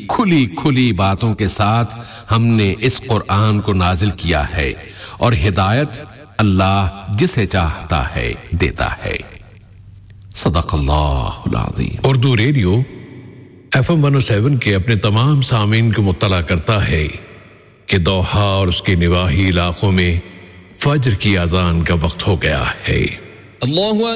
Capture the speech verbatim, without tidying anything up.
खुली खुली बातों के साथ हमने इस कुरान को नाजिल किया है और हिदायत अल्लाह जिसे चाहता है देता है। सदक़ल्लाहुल अज़ीम। Urdu radio F M one O seven के अपने तमाम सामीन को मुत्तला करता है कि दोहा और उसके निवाही इलाकों में फज्र की अज़ान का वक्त हो गया है। अल्लाहु